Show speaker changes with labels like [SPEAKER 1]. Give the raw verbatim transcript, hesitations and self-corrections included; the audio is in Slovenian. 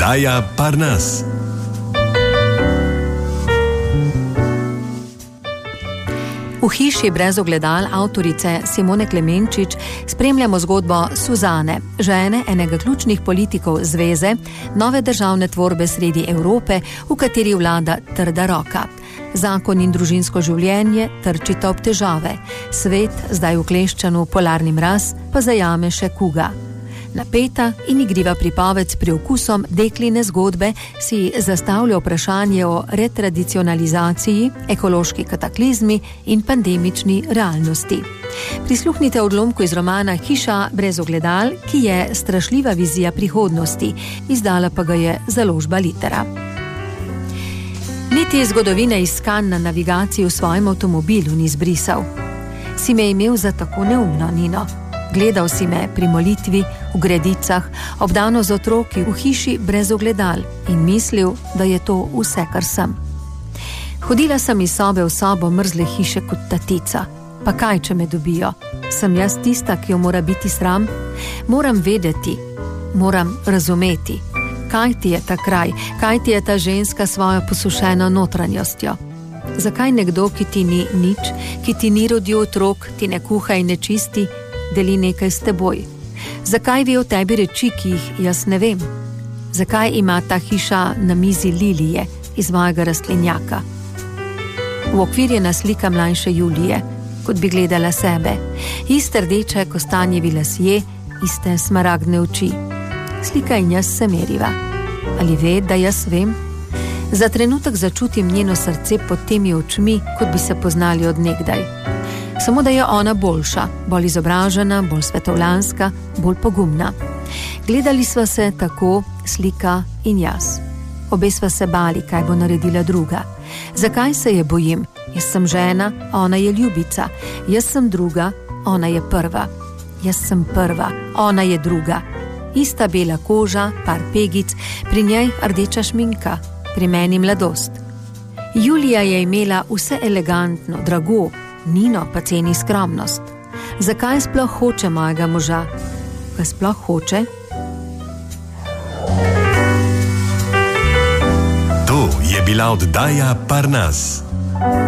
[SPEAKER 1] Oddaja Parnas.
[SPEAKER 2] V hiši brez ogledal avtorice Simone Klemenčič spremljamo zgodbo Suzane, žene enega ključnih politikov zveze, nove državne tvorbe sredi Evrope, v kateri vlada trda roka. Zakon in družinsko življenje trčita ob težave. Svet, zdaj ukleščen v polarni mraz, pa zajame še kuga. Napeta in igriva pripoved s priokusom dekline zgodbe si zastavlja vprašanje o retradicionalizaciji, ekološki kataklizmi in pandemični realnosti. Prisluhnite odlomku iz romana Hiša brez ogledal, ki je strašljiva vizija prihodnosti, izdala pa ga je založba Litera. Niti zgodovine iskanj na navigaciji v svojem avtomobilu ni zbrisal. Si me imel za tako neumno, Nino. Gledal si me pri molitvi, v gredicah, obdano z otroki v hiši brez ogledal in mislil, da je to vse, kar sem. Hodila sem iz sobe v sobo mrzle hiše kot tatica. Pa kaj, če me dobijo? Sem jaz tista, ki jo mora biti sram? Moram vedeti, moram razumeti. Kaj ti je ta kraj, kaj ti je ta ženska svojo posušeno notranjostjo? Zakaj nekdo, ki ti ni nič, ki ti ni rodil otrok, ti ne kuha in ne čisti, deli nekaj s teboj? Zakaj ve o tebi reči, ki jih jaz ne vem? Zakaj ima ta hiša na mizi lilije iz mojega rastlinjaka? V okvirjena slika mlajše Julije, kot bi gledala sebe. Iste rdeče kostanjevi lasje, iste smaragdne oči. Slika in jaz se meriva. Ali ve, da jaz vem? Za trenutek začutim njeno srce pod temi očmi, kot bi se poznali od nekdaj. Samo da je ona boljša, bolj izobražena, bolj svetovljanska, bolj pogumna. Gledali sva se tako, slika in jaz. Obe sva se bali, kaj bo naredila druga. Zakaj se je bojim? Jaz sem žena, ona je ljubica. Jaz sem druga, ona je prva. Jaz sem prva, ona je druga. Ista bela koža, par pegic, pri njej rdeča šminka, pri meni mladost. Julija je imela vse elegantno, drago, Nino pa ceni skromnost. Zakaj sploh hoče mojega moža? Ga sploh hoče?
[SPEAKER 1] To je bila oddaja Parnas.